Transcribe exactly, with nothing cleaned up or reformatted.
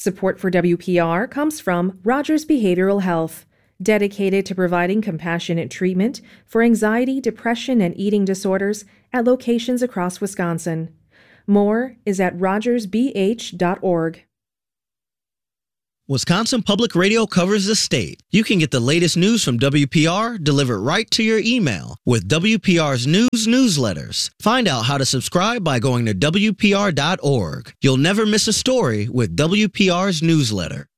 Support for W P R comes from Rogers Behavioral Health, dedicated to providing compassionate treatment for anxiety, depression, and eating disorders at locations across Wisconsin. More is at rogers b h dot org. Wisconsin Public Radio covers the state. You can get the latest news from W P R delivered right to your email with W P R's news newsletters. Find out how to subscribe by going to w p r dot org. You'll never miss a story with W P R's newsletter.